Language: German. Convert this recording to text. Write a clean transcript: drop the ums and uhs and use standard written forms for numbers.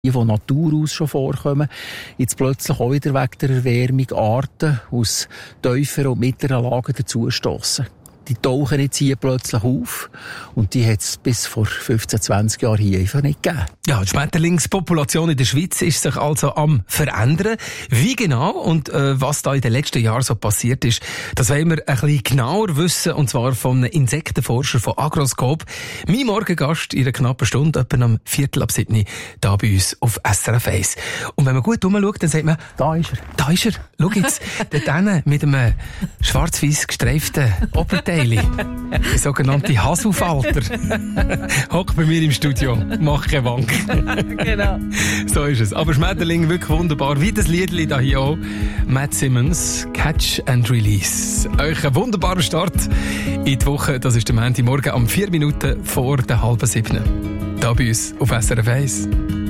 die von Natur aus schon vorkommen, jetzt plötzlich auch wieder wegen der Erwärmung Arten aus tieferen und mittleren Lagen dazustossen. Die tauchen jetzt hier plötzlich auf und die hat es bis vor 15, 20 Jahren hier einfach nicht gegeben. Ja, die Schmetterlingspopulation in der Schweiz ist sich also am verändern. Wie genau und was da in den letzten Jahren so passiert ist, das wollen wir ein bisschen genauer wissen, und zwar von einem Insektenforscher von Agroscope. Mein Morgengast in einer knappen Stunde, etwa am 6:45, da bei uns auf SRF 1. Und wenn man gut rumschaut, dann sagt man, Da ist er. da ist er. Schau jetzt, dort hinten mit einem schwarz-weiß gestreiften Oberteil. Der sogenannte Haselfalter. Hockt bei mir im Studio. Mach keine Wank. Genau. So ist es. Aber Schmetterling wirklich wunderbar. Wie das Liedli da hier auch. Matt Simmons, Catch and Release. Euch einen wunderbaren Start in die Woche. Das ist der Montagmorgen am 4 Minuten vor der 6:30. Da bei uns auf SRF 1.